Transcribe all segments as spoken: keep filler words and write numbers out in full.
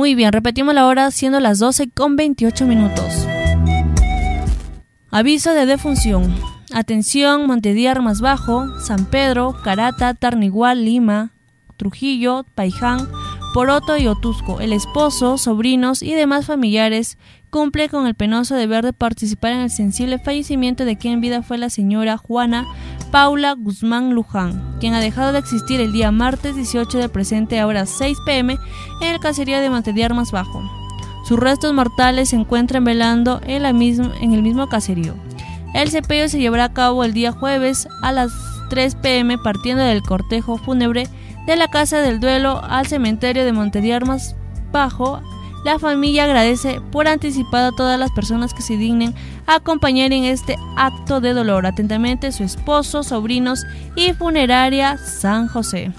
Muy bien, repetimos la hora siendo las doce con veintiocho minutos. Aviso de defunción. Atención, Montediar más bajo, San Pedro, Carata, Tarnigual, Lima, Trujillo, Paiján, Poroto y Otusco. El esposo, sobrinos y demás familiares cumple con el penoso deber de participar en el sensible fallecimiento de quien en vida fue la señora Juana Paula Guzmán Luján, quien ha dejado de existir el día martes dieciocho del presente a horas seis pe eme en el caserío de Montediar más bajo. Sus restos mortales se encuentran velando en, la misma, en el mismo caserío. El sepelio se llevará a cabo el día jueves a las tres pe eme partiendo del cortejo fúnebre de la Casa del Duelo al cementerio de Montediar más bajo. La familia agradece por anticipado a todas las personas que se dignen a acompañar en este acto de dolor. Atentamente, su esposo, sobrinos y Funeraria San José.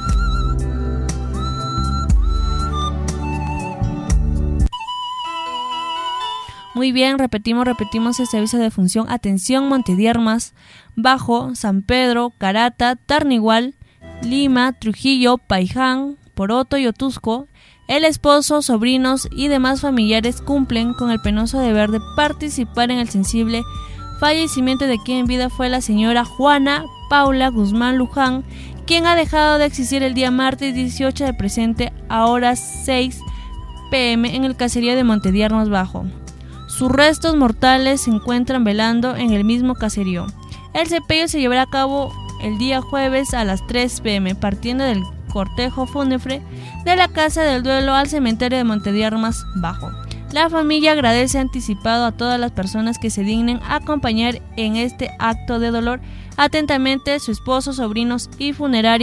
Muy bien, repetimos, repetimos este aviso de función. Atención, Montediar más bajo, San Pedro, Carata, Tarnigual, Lima, Trujillo, Paiján, Poroto y Otusco. El esposo, sobrinos y demás familiares cumplen con el penoso deber de participar en el sensible fallecimiento de quien en vida fue la señora Juana Paula Guzmán Luján, quien ha dejado de existir el día martes dieciocho del presente a horas seis pe eme en el caserío de Montediar más bajo. Sus restos mortales se encuentran velando en el mismo caserío. El sepelio se llevará a cabo el día jueves a las tres pe eme partiendo del cortejo fúnebre de la Casa del Duelo al cementerio de Montediar más bajo. La familia agradece anticipado a todas las personas que se dignen a acompañar en este acto de dolor. Atentamente, su esposo, sobrinos y Funeraria